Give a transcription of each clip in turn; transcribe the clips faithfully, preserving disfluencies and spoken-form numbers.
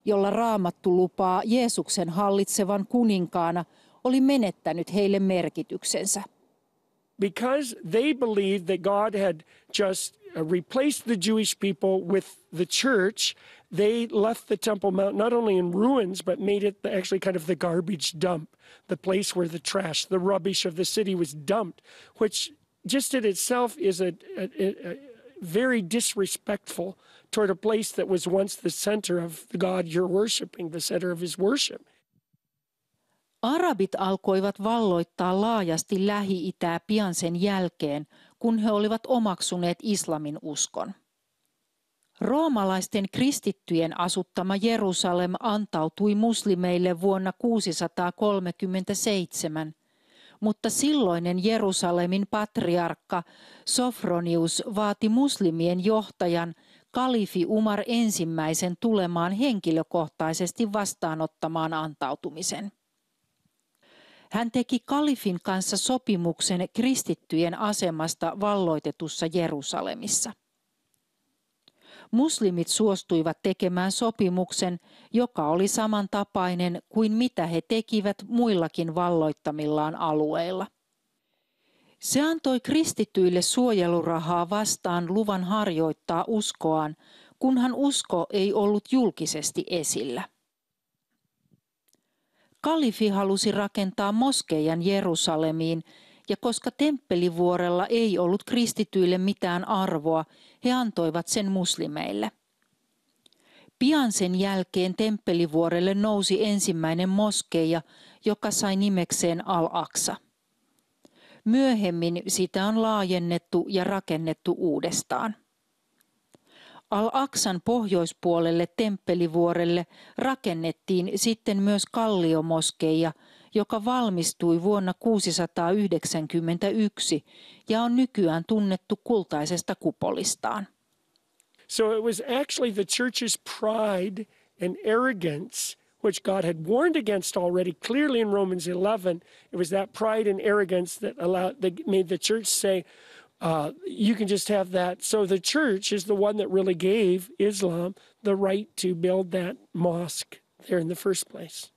jolla Raamattu lupaa Jeesuksen hallitsevan kuninkaana, oli menettänyt heille merkityksensä. Because they believed that God had just replaced the Jewish people with the church, they left the Temple Mount not only in ruins, but made it the, actually kind of the garbage dump, the place where the trash, the rubbish of the city was dumped, which just in itself is a, a, a very disrespectful toward a place that was once the center of the God you're worshiping, the center of his worship. Arabit alkoivat valloittaa laajasti Lähi-itää pian sen jälkeen, kun he olivat omaksuneet islamin uskon. Roomalaisten kristittyjen asuttama Jerusalem antautui muslimeille vuonna kuusisataakolmekymmentäseitsemän, mutta silloinen Jerusalemin patriarkka Sophronius vaati muslimien johtajan kalifi Umar ensimmäisen tulemaan henkilökohtaisesti vastaanottamaan antautumisen. Hän teki kalifin kanssa sopimuksen kristittyjen asemasta valloitetussa Jerusalemissa. Muslimit suostuivat tekemään sopimuksen, joka oli samantapainen kuin mitä he tekivät muillakin valloittamillaan alueilla. Se antoi kristityille suojelurahaa vastaan luvan harjoittaa uskoaan, kunhan usko ei ollut julkisesti esillä. Kalifi halusi rakentaa moskeijan Jerusalemiin, ja koska temppelivuorella ei ollut kristityille mitään arvoa, he antoivat sen muslimeille. Pian sen jälkeen temppelivuorelle nousi ensimmäinen moskeija, joka sai nimekseen Al-Aqsa. Myöhemmin sitä on laajennettu ja rakennettu uudestaan. Al-Aqsan pohjoispuolelle temppelivuorelle rakennettiin sitten myös kalliomoskeija, joka valmistui vuonna kuusisataayhdeksänkymmentäyksi ja on nykyään tunnettu kultaisesta kupolistaan. So it was actually the church's pride and arrogance, which God had warned against already clearly in Romans eleven. It was that pride and arrogance that allowed, that made the church say, Uh, you can just have that. So the church is the one that really gave Islam the right to build that mosque there in the first place.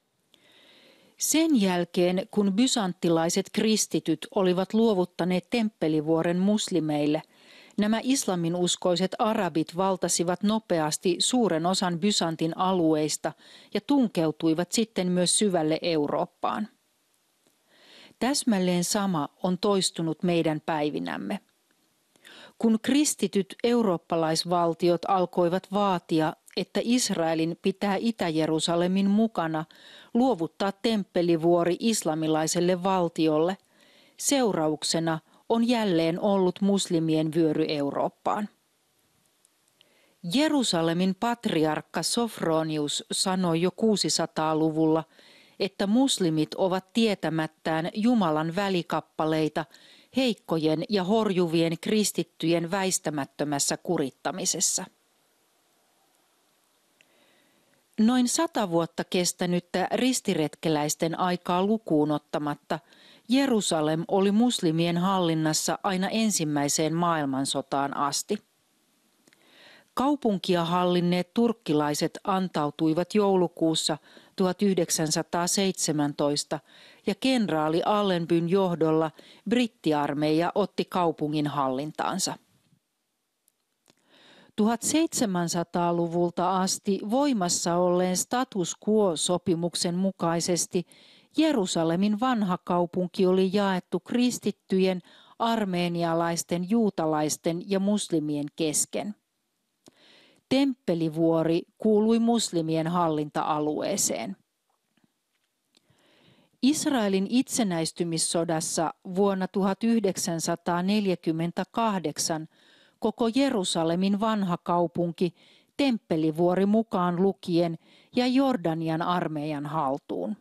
Sen jälkeen, kun bysanttilaiset kristityt olivat luovuttaneet temppelivuoren muslimeille, nämä islaminuskoiset arabit valtasivat nopeasti suuren osan Byzantin alueista ja tunkeutuivat sitten myös syvälle Eurooppaan. Täsmälleen sama on toistunut meidän päivinämme. Kun kristityt eurooppalaisvaltiot alkoivat vaatia, että Israelin pitää Itä-Jerusalemin mukana luovuttaa temppelivuori islamilaiselle valtiolle, seurauksena on jälleen ollut muslimien vyöry Eurooppaan. Jerusalemin patriarkka Sophronius sanoi jo kuusisataaluvulla, että muslimit ovat tietämättään Jumalan välikappaleita heikkojen ja horjuvien kristittyjen väistämättömässä kurittamisessa. Noin sata vuotta kestänyttä ristiretkeläisten aikaa lukuun ottamatta Jerusalem oli muslimien hallinnassa aina ensimmäiseen maailmansotaan asti. Kaupunkia hallinneet turkkilaiset antautuivat joulukuussa tuhatyhdeksänsataaseitsemäntoista ja kenraali Allenbyn johdolla brittiarmeija otti kaupungin hallintaansa. tuhatseitsemänsataaluvulta asti voimassa olleen status quo-sopimuksen mukaisesti Jerusalemin vanha kaupunki oli jaettu kristittyjen, armeenialaisten, juutalaisten ja muslimien kesken. Temppelivuori kuului muslimien hallinta-alueeseen. Israelin itsenäistymissodassa vuonna tuhatyhdeksänsataaneljäkymmentäkahdeksan koko Jerusalemin vanha kaupunki, Temppelivuori mukaan lukien, jäi Jordanian armeijan haltuun.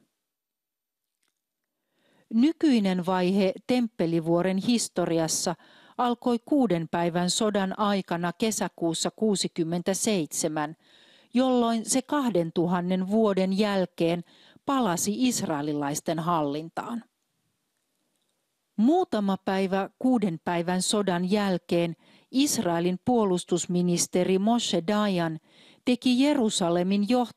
Nykyinen vaihe Temppelivuoren historiassa alkoi kuuden päivän sodan aikana kesäkuussa kuusikymmentäseitsemän, jolloin se kahden tuhannen vuoden jälkeen palasi israelilaisten hallintaan. Muutama päivä kuuden päivän sodan jälkeen Israelin puolustusministeri Moshe Dayan teki Jerusalemin johtavaa